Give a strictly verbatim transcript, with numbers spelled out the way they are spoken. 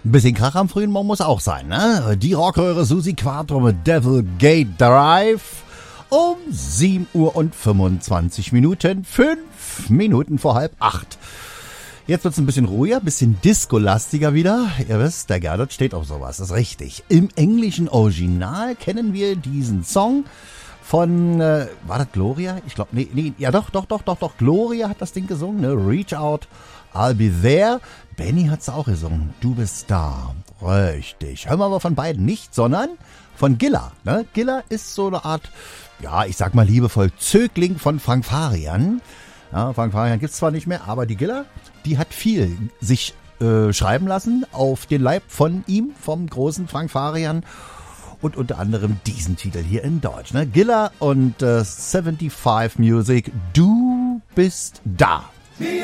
Ein bisschen Krach am frühen Morgen muss auch sein, ne? Die Rockröhre Susi Quattro mit Devil Gate Drive um sieben Uhr und fünfundzwanzig Minuten, fünf Minuten vor halb acht. Jetzt wird's ein bisschen ruhiger, ein bisschen disco-lastiger wieder. Ihr wisst, der Gerdot steht auf sowas, das ist richtig. Im englischen Original kennen wir diesen Song von, äh, war das Gloria? Ich glaube, nee, nee, ja doch, doch, doch, doch, doch, Gloria hat das Ding gesungen, ne? Reach Out, I'll Be There. Benny hat's auch gesungen, Du bist da. Richtig. Hören wir aber von beiden nicht, sondern von Gilla, ne? Gilla ist so eine Art, ja, ich sag mal liebevoll, Zögling von Frank Farian. Ja, Frank Farian gibt's zwar nicht mehr, aber die Gilla, die hat viel sich äh, schreiben lassen auf den Leib von ihm, vom großen Frank Farian. Und unter anderem diesen Titel hier in Deutsch. Ne? Gilla und äh, fünfundsiebzig Music, Du bist da.